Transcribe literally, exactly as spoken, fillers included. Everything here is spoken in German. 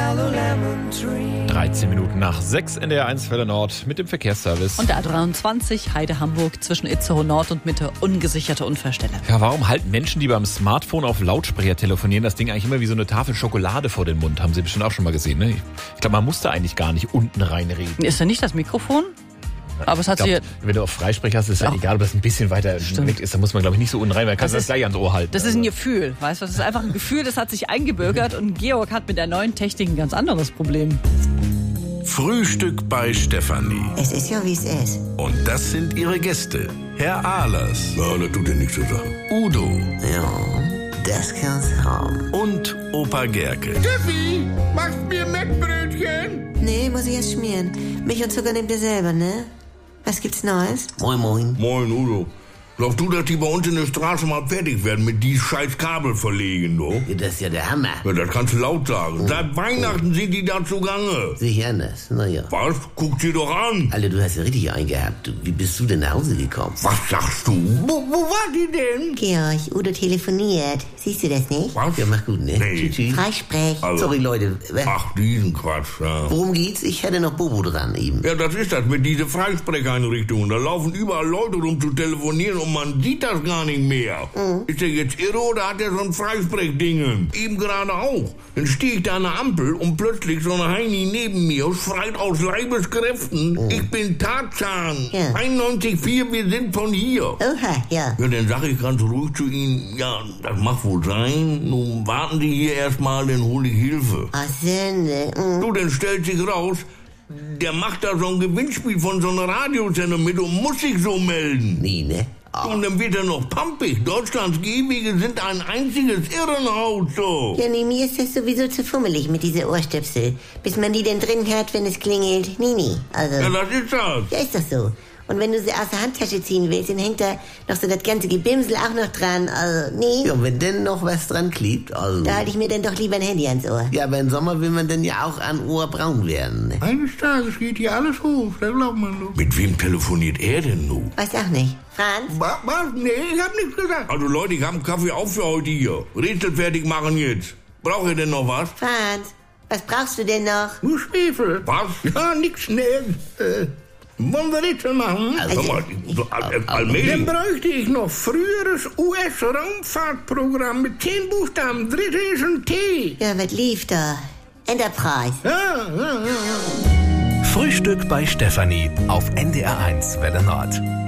yellow lemon tree. dreizehn Minuten nach sechs in der eins Welle Nord mit dem Verkehrsservice. Und der A dreiundzwanzig Heide Hamburg zwischen Itzehoe Nord und Mitte ungesicherte Unfallstelle. Ja, warum halten Menschen, die beim Smartphone auf Lautsprecher telefonieren, das Ding eigentlich immer wie so eine Tafel Schokolade vor den Mund? Haben Sie bestimmt auch schon mal gesehen, ne? Ich glaube, man muss da eigentlich gar nicht unten reinreden. Ist da nicht das Mikrofon? Aber es hat ich sich glaub, wenn du auf Freisprecher hast, ist es ja egal, ob das ein bisschen weiter weg ist. Da muss man, glaube ich, nicht so unten rein, weil kannst du das gleich ans Ohr halten. Das ist ein Gefühl, weißt du? Das ist einfach ein Gefühl, das hat sich eingebürgert und Georg hat mit der neuen Technik ein ganz anderes Problem. Frühstück bei Stefanie. Es ist ja, wie es ist. Und das sind ihre Gäste. Herr Ahlers. Ja, das tut ja nichts zur Sache. Udo. Ja, das kann's haben. Und Opa Gerke. Steffi, machst mir Mettbrötchen? Nee, muss ich erst schmieren. Milch und Zucker nehmt ihr selber, ne? Was gibt's Neues? Moin, moin. Moin, Udo. Glaubst du, dass die bei uns in der Straße mal fertig werden mit die scheiß Kabel verlegen, du? Ja, das ist ja der Hammer. Ja, das kannst du laut sagen. Oh. Seit Weihnachten sind die da zugange. Sehe ich anders. Naja. Was? Guck dir doch an. Alter, du hast ja richtig eingehabt. Du, wie bist du denn nach Hause gekommen? Was sagst du? Wo, wo war die denn? Georg, Udo telefoniert. Siehst du das nicht? Was? Ja, mach gut, ne? Nee. Tschüss, tschüss. Freisprech. Also, Sorry, Leute. Ach, diesen Quatsch, ja. Worum geht's? Ich hätte noch Bobo dran eben. Ja, das ist das mit diesen Freisprecheinrichtungen. Da laufen überall Leute rum zu telefonieren und man sieht das gar nicht mehr. Mhm. Ist der jetzt irre oder hat er so ein Freisprechdingen? Eben gerade auch. Dann stehe ich da an der Ampel und plötzlich so eine Heini neben mir schreit aus Leibeskräften, mhm. Ich bin Tarzan. Ja. einundneunzig Komma vier, wir sind von hier. Oha, ja. Ja, dann sage ich ganz ruhig zu ihm, ja, das mag wohl sein. Nun warten Sie hier erstmal, dann hole ich Hilfe. Ach, Sünde. Mhm. Du, dann stellt sich raus, der macht da so ein Gewinnspiel von so einer Radiosendung mit und muss sich so melden. Nee, ne? Oh. Und dann wird er noch pampig. Deutschlands Gehwege sind ein einziges Irrenhaus, so. Ja, nee, mir ist das sowieso zu fummelig mit dieser Ohrstöpsel. Bis man die denn drin hört, wenn es klingelt. Nee, nee. Also. Ja, das ist das. Ja, ist doch so. Und wenn du sie aus der Handtasche ziehen willst, dann hängt da noch so das ganze Gebimsel auch noch dran. Also, nee. Ja, und wenn denn noch was dran klebt, also... Da halte ich mir dann doch lieber ein Handy ans Ohr. Ja, aber im Sommer will man dann ja auch an Ohr braun werden. Ne? Eines Tages geht hier alles hoch, das glaubt man doch. Mit wem telefoniert er denn nun? Weiß auch nicht. Franz? Was? Was? Nee, ich hab nichts gesagt. Also Leute, ich hab einen Kaffee auf für heute hier. Rätsel fertig machen jetzt. Braucht ihr denn noch was? Franz, was brauchst du denn noch? Nur Schwefel. Was? Ja, nix schnell. Äh... Wollen wir Rätsel machen? Also, Mal, so, äh, allmählich. Dann bräuchte ich noch früheres U S-Raumfahrtprogramm mit zehn Buchstaben. Dritte ist ein T. Ja, was lief da? Enterprise. Ja, ja, ja, ja. Frühstück bei Stefanie auf N D R eins Welle Nord.